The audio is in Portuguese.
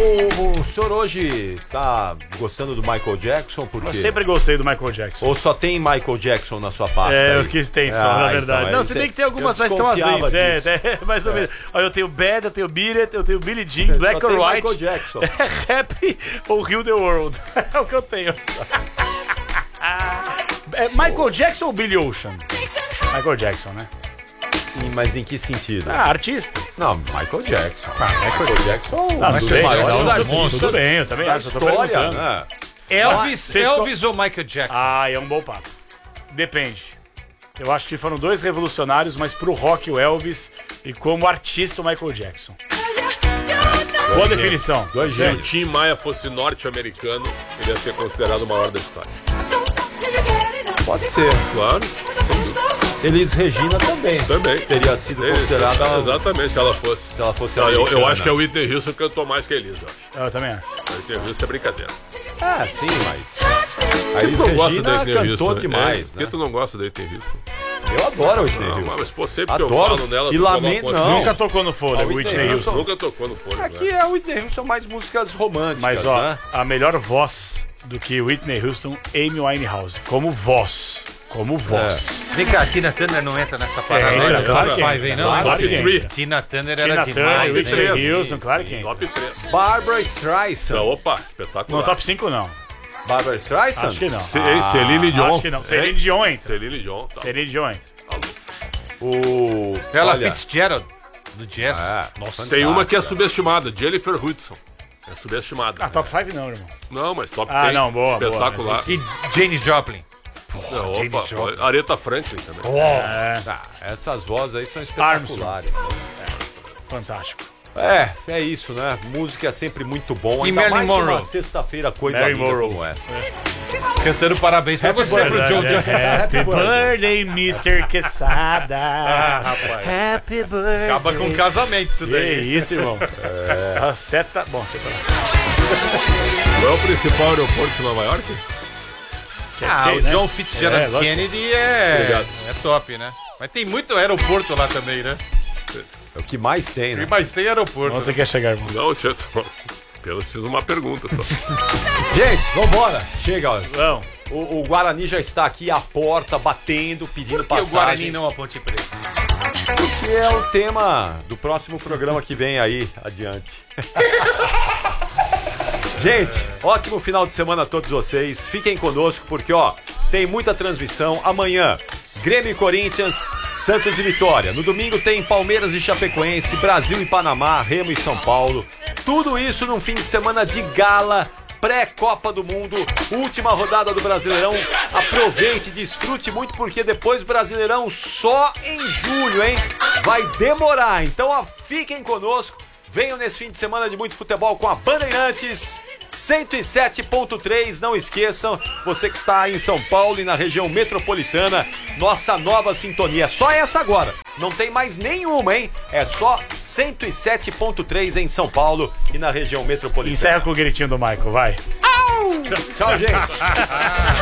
O senhor hoje tá gostando do Michael Jackson? Por quê? Eu sempre gostei do Michael Jackson. Ou só tem Michael Jackson na sua pasta? É, aí? o que tem só, na verdade. Então, não, se bem que tem algumas mais tão azuis. Mais ou menos. Olha, eu tenho Bad, eu tenho Beat It, eu tenho Billie Jean, Black or White. Michael Jackson. Rap ou Heal the World. É o que eu tenho. Michael Jackson ou Billy Ocean? Michael Jackson, né? Mas em que sentido? Artista. Não, Michael Jackson. Michael Jackson Não, um dos tudo maiores bem, artistas tudo bem, eu também da acho. história, né? Elvis ou Michael Jackson? Ah, é um bom papo. Depende. Eu acho que foram dois revolucionários, mas pro rock o Elvis e como artista o Michael Jackson. Boa definição. Se o Tim Maia fosse norte-americano, ele ia ser considerado o maior da história. Pode ser. Claro. Elis Regina também. Também. Teria sido considerada. Exatamente, se ela fosse. Se ela fosse Não, eu americana. acho que a Whitney Houston cantou mais que a Elis, eu acho. Eu também acho. A Whitney Houston é brincadeira. Ah, sim, mas. A Por que Elis tu não gosta da Regina Whitney cantou Houston? demais, Por né? que tu não gosta da Whitney Houston? Eu adoro a Whitney Houston. Mas pô, sempre que eu Adoro. falo nela, E tu lamento, coloca não. Nunca tocou no fôlego, A Whitney Whitney Houston. Nunca tocou no fone. Aqui é a Whitney Houston, mais músicas românticas, Mas ó, né? a melhor voz do que Whitney Houston, Amy Winehouse. Como voz. Como voz. Vem cá, a Tina Turner não entra nessa parada. entra, claro que Five, entra. não? Claro que Top entra. Tina Turner Tina era Turner, demais. Whitney hein? Houston, claro que entra. Top 3. Barbra Streisand. Opa, espetacular. No top 5 não. Barbra Streisand? Acho que não. Celine Dion. Acho que não. Celine Dion entra. Celine Dion. Tá. Celine Dion entra. Ela Olha, Fitzgerald, do jazz. nossa, Tem uma que é subestimada, Jennifer Hudson. É subestimada. Ah, top 5 não, irmão. Não, mas top Ah, 10. não, boa, Espetacular. E Janis Joplin. Não, opa, Aretha Franklin também. essas vozes aí são espetaculares. Fantástico. É isso, né? Música é sempre muito bom. E Ainda Marilyn mais Monroe. uma sexta-feira, coisa Marilyn linda Monroe. como essa. Cantando parabéns pra você, pro John John. Happy birthday, Mr. Quesada. Rapaz. Happy birthday. Acaba com um casamento isso Que daí. isso, irmão. A seta... Bom, deixa eu falar. Qual é o principal aeroporto de Nova York? O né? John Fitzgerald É, lógico. Kennedy é Obrigado. top, né? Mas tem muito aeroporto lá também, né? É o que mais tem, né? Mas tem aeroporto. Onde você quer chegar, irmão? Não, tinha só. Apenas fiz uma pergunta só. Gente, vambora. Chega, ó. Não. O Guarani já está aqui à porta, batendo, pedindo Por que o Guarani passagem. não a Ponte Preta? Que é o tema do próximo programa que vem aí adiante. Gente, ótimo final de semana a todos vocês. Fiquem conosco porque, ó, tem muita transmissão. Amanhã, Grêmio e Corinthians, Santos e Vitória. No domingo tem Palmeiras e Chapecoense, Brasil e Panamá, Remo e São Paulo. Tudo isso num fim de semana de gala, pré-Copa do Mundo, última rodada do Brasileirão. Aproveite, desfrute muito, porque depois do Brasileirão só em julho, hein? Vai demorar, então ó, fiquem conosco. Venham nesse fim de semana de muito futebol com a Bandeirantes 107.3. Não esqueçam, você que está aí em São Paulo e na região metropolitana, nossa nova sintonia. É só essa agora, não tem mais nenhuma, hein? É só 107.3 em São Paulo e na região metropolitana. Encerra com o gritinho do Michael, vai. Tchau, gente.